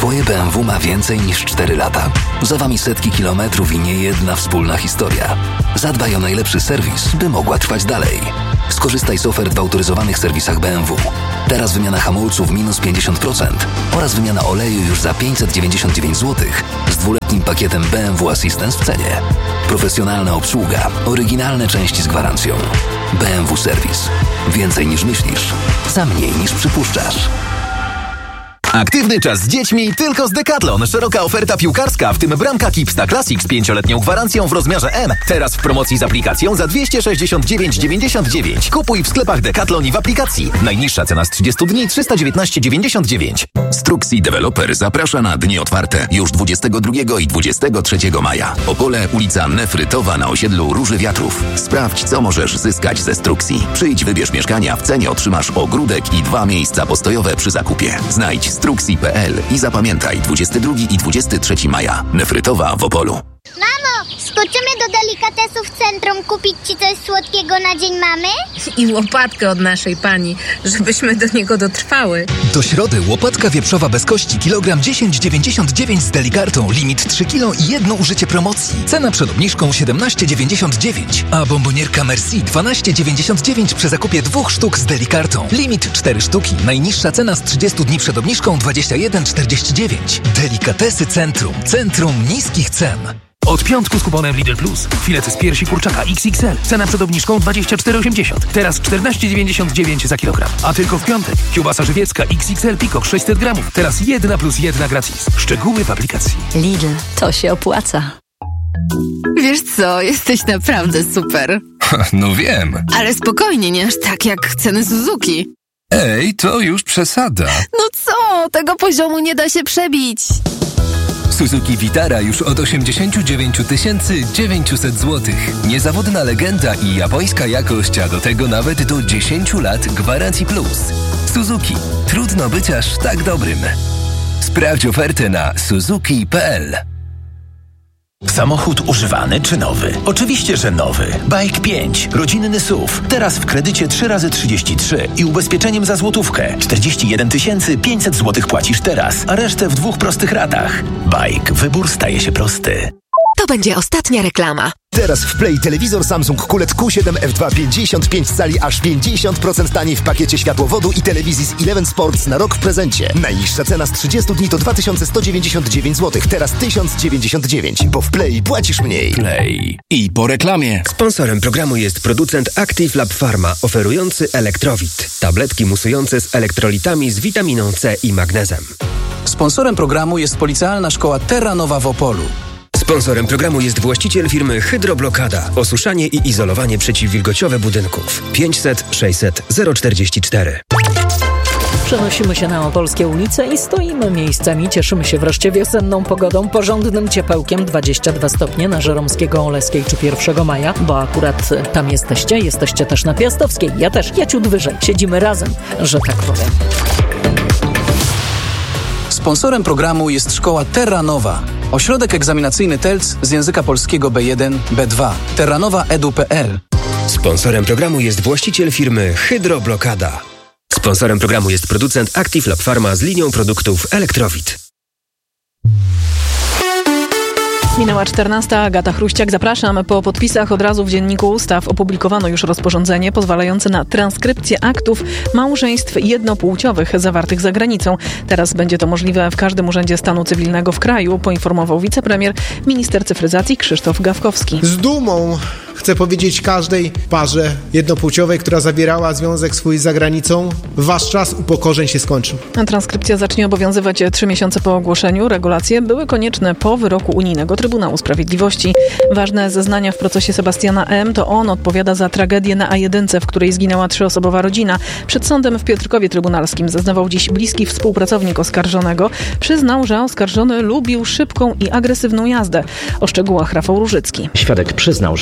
Twoje BMW ma więcej niż 4 lata. Za Wami setki kilometrów i niejedna wspólna historia. Zadbaj o najlepszy serwis, by mogła trwać dalej. Skorzystaj z ofert w autoryzowanych serwisach BMW. Teraz wymiana hamulców minus 50% oraz wymiana oleju już za 599 zł z 2-letnim pakietem BMW Assistance w cenie. Profesjonalna obsługa, oryginalne części z gwarancją. BMW Serwis. Więcej niż myślisz, za mniej niż przypuszczasz. Aktywny czas z dziećmi tylko z Decathlon. Szeroka oferta piłkarska, w tym bramka Kipsta Classic z 5-letnią gwarancją w rozmiarze M. Teraz w promocji z aplikacją za 269,99. Kupuj w sklepach Decathlon i w aplikacji. Najniższa cena z 30 dni 319,99. Struxi Developer zaprasza na dni otwarte już 22 i 23 maja. Opole, ulica Nefrytowa na osiedlu Róży Wiatrów. Sprawdź, co możesz zyskać ze Struxi. Przyjdź, wybierz mieszkania, w cenie otrzymasz ogródek i 2 miejsca postojowe przy zakupie. Znajdź Struxi.pl i zapamiętaj 22 i 23 maja. Nefrytowa w Opolu. Mamo, skoczymy do delikatesów w centrum kupić Ci coś słodkiego na Dzień Mamy? I łopatkę od naszej pani, żebyśmy do niego dotrwały. Do środy łopatka wieprzowa bez kości kilogram 10,99 z Delikartą. Limit 3 kg i jedno użycie promocji. Cena przed obniżką 17,99. A bombonierka Merci 12,99 przy zakupie 2 sztuk z Delikartą. Limit 4 sztuki. Najniższa cena z 30 dni przed obniżką 21,49. Delikatesy Centrum. Centrum niskich cen. Od piątku z kuponem Lidl Plus. Filet z piersi kurczaka XXL. Cena przed obniżką 24,80. Teraz 14,99 za kilogram. A tylko w piątek. Kiełbasa żywiecka XXL Pikok 600 gramów. Teraz 1+1 gratis. Szczegóły w aplikacji. Lidl, to się opłaca. Wiesz co, jesteś naprawdę super. No wiem. Ale spokojnie, nie aż tak jak ceny Suzuki. Ej, to już przesada. No co, tego poziomu nie da się przebić. Suzuki Vitara już od 89 900 zł. Niezawodna legenda i japońska jakość, a do tego nawet do 10 lat gwarancji plus. Suzuki. Trudno być aż tak dobrym. Sprawdź ofertę na suzuki.pl. Samochód używany czy nowy? Oczywiście, że nowy. Bike 5. Rodzinny SUV. Teraz w kredycie 3x33 i ubezpieczeniem za złotówkę. 41 500 zł płacisz teraz, a resztę w 2 prostych ratach. Bike. Wybór staje się prosty. To będzie ostatnia reklama. Teraz w Play telewizor Samsung QLED Q7 F2 55 cali aż 50% taniej w pakiecie światłowodu i telewizji z Eleven Sports na rok w prezencie. Najniższa cena z 30 dni to 2199 zł, teraz 1099, bo w Play płacisz mniej. Play. I po reklamie. Sponsorem programu jest producent Active Lab Pharma, oferujący Elektrowit. Tabletki musujące z elektrolitami z witaminą C i magnezem. Sponsorem programu jest Policealna Szkoła Terra Nova w Opolu. Sponsorem programu jest właściciel firmy Hydroblokada. Osuszanie i izolowanie przeciwwilgociowe budynków. 500 600 044. Przenosimy się na opolskie ulice i stoimy miejscami. Cieszymy się wreszcie wiosenną pogodą, porządnym ciepełkiem, 22 stopnie na Żeromskiego, Oleskiej czy 1 maja, bo akurat tam jesteście też na Piastowskiej. Ja też, ciut wyżej. Siedzimy razem, że tak powiem. Sponsorem programu jest szkoła Terra Nova. Ośrodek egzaminacyjny TELC z języka polskiego B1, B2. terranovaedu.pl. Sponsorem programu jest właściciel firmy Hydroblokada. Sponsorem programu jest producent Active Lab Pharma z linią produktów Elektrowit. Minęła 14. Agata Chruściak. Zapraszam. Po podpisach od razu w Dzienniku Ustaw opublikowano już rozporządzenie pozwalające na transkrypcję aktów małżeństw jednopłciowych zawartych za granicą. Teraz będzie to możliwe w każdym urzędzie stanu cywilnego w kraju, poinformował wicepremier, minister cyfryzacji Krzysztof Gawkowski. Z dumą chcę powiedzieć każdej parze jednopłciowej, która zawierała związek swój za granicą, wasz czas upokorzeń się skończył. Transkrypcja zacznie obowiązywać 3 miesiące po ogłoszeniu. Regulacje były konieczne po wyroku unijnego Trybunału Sprawiedliwości. Ważne zeznania w procesie Sebastiana M. to on odpowiada za tragedię na A1, w której zginęła 3-osobowa rodzina. Przed sądem w Piotrkowie Trybunalskim zeznawał dziś bliski współpracownik oskarżonego. Przyznał, że oskarżony lubił szybką i agresywną jazdę. O szczegółach Rafał Różycki. Świadek przyznał, że kilka razy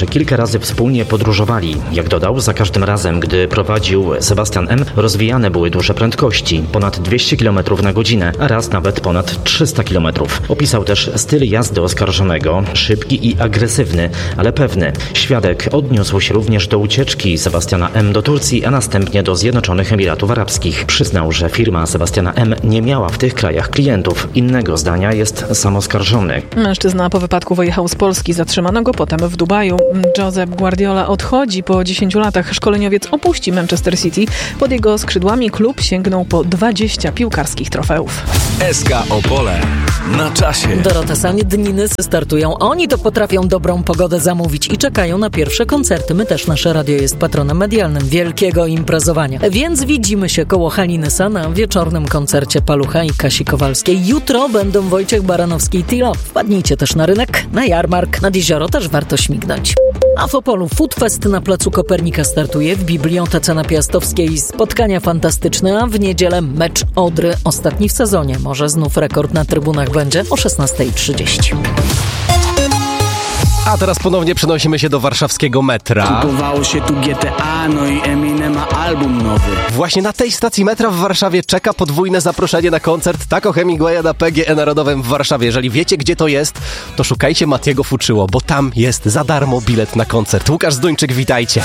razy wspólnie podróżowali. Jak dodał, za każdym razem, gdy prowadził Sebastian M., rozwijane były duże prędkości, ponad 200 km na godzinę, a raz nawet ponad 300 km. Opisał też styl jazdy oskarżonego, szybki i agresywny, ale pewny. Świadek odniósł się również do ucieczki Sebastiana M. do Turcji, a następnie do Zjednoczonych Emiratów Arabskich. Przyznał, że firma Sebastiana M. nie miała w tych krajach klientów. Innego zdania jest sam oskarżony. Mężczyzna po wypadku wyjechał z Polski, zatrzymano go potem w Dubaju. Josep Guardiola odchodzi. Po 10 latach szkoleniowiec opuści Manchester City. Pod jego skrzydłami klub sięgnął po 20 piłkarskich trofeów. SK Opole. Na czasie. Dorota Saniedniny startują. Oni to potrafią dobrą pogodę zamówić i czekają na pierwsze koncerty. My też, nasze radio jest patronem medialnym wielkiego imprezowania. Więc widzimy się koło Halinesa na wieczornym koncercie Palucha i Kasi Kowalskiej. Jutro będą Wojciech Baranowski i Tilo. Wpadnijcie też na rynek, na jarmark. Nad jezioro też warto śmignąć. A w Opolu Food Fest na placu Kopernika startuje, w Bibliotece na Piastowskiej spotkania fantastyczne, a w niedzielę mecz Odry, ostatni w sezonie. Może znów rekord na trybunach będzie o 16:30. A teraz ponownie przenosimy się do warszawskiego metra. Kupowało się tu GTA, no i Eminem ma album nowy. Właśnie na tej stacji metra w Warszawie czeka podwójne zaproszenie na koncert Taco Hemingwaya na PGE Narodowym w Warszawie. Jeżeli wiecie, gdzie to jest, to szukajcie Matiego Fuczyło, bo tam jest za darmo bilet na koncert. Łukasz Zduńczyk, witajcie.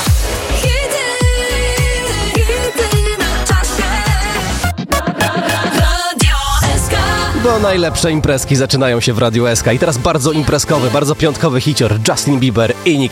Bo najlepsze imprezki zaczynają się w Radiu SK. I teraz bardzo imprezkowy, bardzo piątkowy hicior Justin Bieber i Nicki